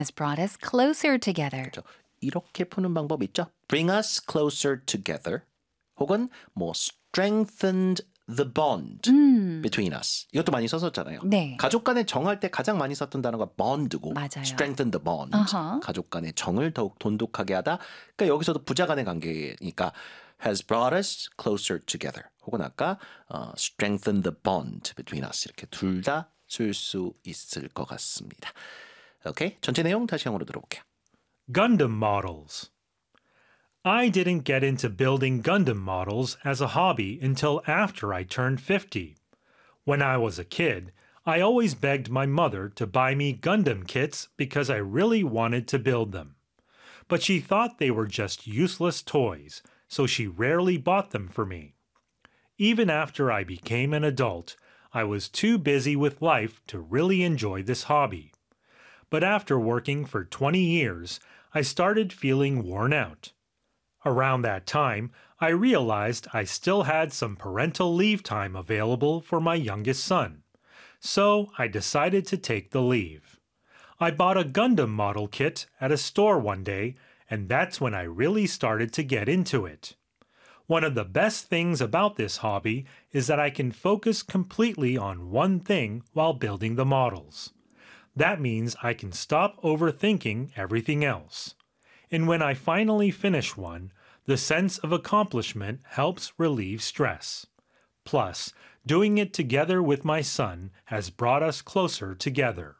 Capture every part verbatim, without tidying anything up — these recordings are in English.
has brought us closer together. 그렇죠. 이렇게 푸는 방법 있죠. Bring us closer together. 혹은 뭐 strengthened the bond 음. between us. 이것도 많이 썼었잖아요. 네. 가족 간에 정할 때 가장 많이 썼던 단어가 bond고 맞아요. strengthen the bond. Uh-huh. 가족 간의 정을 더욱 돈독하게 하다. 그러니까 여기서도 부자 간의 관계니까 has brought us closer together. 혹은 아까 어, strengthen the bond between us. 이렇게 둘 다 쓸 수 있을 것 같습니다. 오케이, 전체 내용 다시 영어로 들어볼게요. Gundam models. I didn't get into building Gundam models as a hobby until after I turned fifty. When I was a kid, I always begged my mother to buy me Gundam kits because I really wanted to build them. But she thought they were just useless toys, so she rarely bought them for me. Even after I became an adult, I was too busy with life to really enjoy this hobby. But after working for twenty years, I started feeling worn out. Around that time, I realized I still had some parental leave time available for my youngest son. So I decided to take the leave. I bought a Gundam model kit at a store one day, and that's when I really started to get into it. One of the best things about this hobby is that I can focus completely on one thing while building the models. That means I can stop overthinking everything else. And when I finally finish one, the sense of accomplishment helps relieve stress. Plus, doing it together with my son has brought us closer together.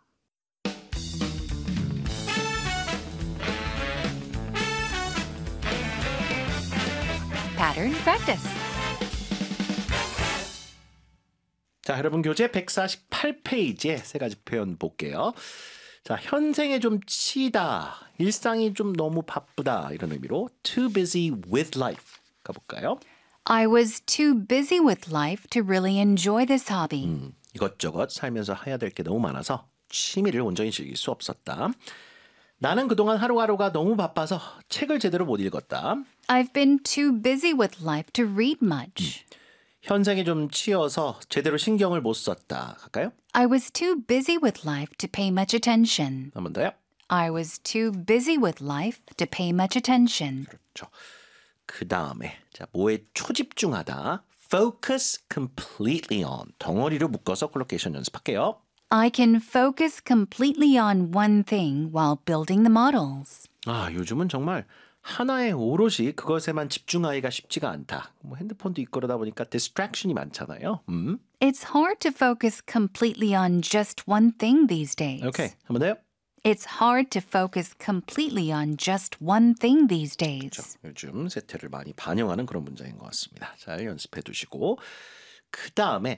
Pattern practice. 자, 여러분 교재 백사십팔 페이지에 세 가지 표현 볼게요. 자, 현생에 좀 치다, 일상이 좀 너무 바쁘다 이런 의미로 too busy with life 가볼까요? I was too busy with life to really enjoy this hobby. 음, 이것저것 살면서 해야 될 게 너무 많아서 취미를 온전히 즐길 수 없었다. 나는 그동안 하루하루가 너무 바빠서 책을 제대로 못 읽었다. I've been too busy with life to read much. 음, 현생에 좀 치여서 제대로 신경을 못 썼다. 갈까요? I was too busy with life to pay much attention. 한 번 더요. I was too busy with life to pay much attention. 그렇죠. 그 다음에 자 뭐에 초집중하다. Focus completely on. 덩어리로 묶어서 콜로케이션 연습할게요. I can focus completely on one thing while building the models. 아, 요즘은 정말 하나에 오롯이 그것에만 집중하기가 쉽지가 않다. 뭐 핸드폰도 있고 그러다 보니까 디스트랙션이 많잖아요. 음. It's hard to focus completely on just one thing these days. 오케이, 한 번 더요. It's hard to focus completely on just one thing these days. 그렇죠. 요즘 세태를 많이 반영하는 그런 문장인 것 같습니다. 잘 연습해 두시고 그 다음에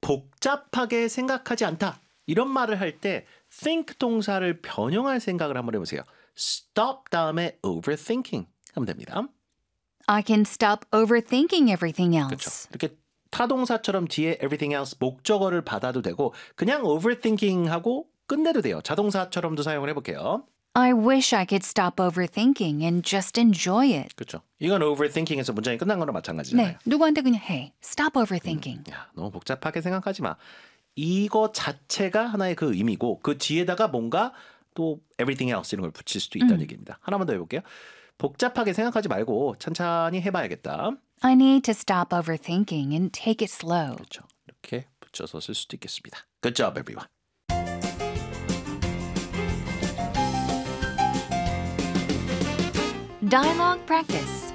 복잡하게 생각하지 않다. 이런 말을 할 때 think 동사를 변형할 생각을 한번 해보세요. stop 다음에 overthinking 하면 됩니다. I can stop overthinking everything else. 그렇죠. 이렇게 타동사처럼 뒤에 everything else 목적어를 받아도 되고 그냥 overthinking 하고 끝내도 돼요. 자동사처럼도 사용을 해볼게요. I wish I could stop overthinking and just enjoy it. 그렇죠. 이건 overthinking에서 문장이 끝난 거랑 마찬가지잖아요. 네, 누구한테 그냥 hey, stop overthinking. 음, 야, 너무 복잡하게 생각하지 마. 이거 자체가 하나의 그 의미고 그 뒤에다가 뭔가 또 everything else 이런 걸 붙일 수도 있다는 음. 얘기입니다. 하나만 더 해볼게요. 복잡하게 생각하지 말고 천천히 해봐야겠다. I need to stop overthinking and take it slow. 그렇죠. 이렇게 붙여서 쓸 수도 있겠습니다. Good job, everyone. Dialogue practice.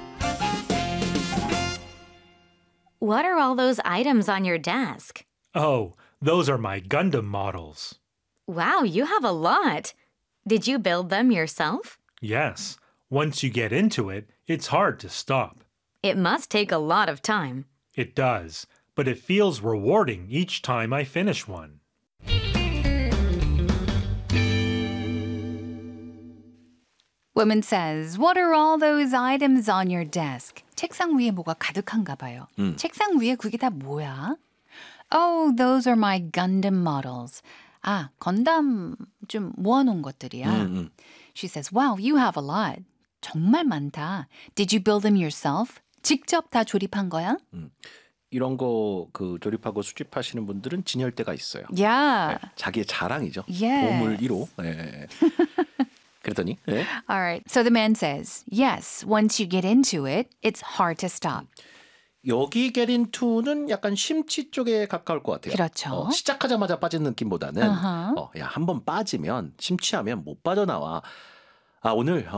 What are all those items on your desk? Oh, those are my Gundam models. Wow, you have a lot. Did you build them yourself? Yes, once you get into it, it's hard to stop. It must take a lot of time. It does, but it feels rewarding each time I finish one. Woman says, what are all those items on your desk? 책상 위에 뭐가 가득한가 봐요. 음. 책상 위에 그게 다 뭐야? Oh, those are my Gundam models. 아, 건담 좀 모아놓은 것들이야. 음, 음. She says, wow, you have a lot. 정말 많다. Did you build them yourself? 직접 다 조립한 거야? 음. 이런 거 그 조립하고 수집하시는 분들은 진열대가 있어요. Yeah. 네, 자기의 자랑이죠. Yes. 보물 일 호. 네. 그랬더니 예? All right. So the man says, yes, once you get into it, it's hard to stop. 여기 get into는 약간 심취 쪽에 가까울 것 같아요. 그렇죠. 어, 시작하자마자 빠진 느낌보다는 Uh-huh. 어, 야, 한번 빠지면 심취하면 못 빠져나와. 아, 오늘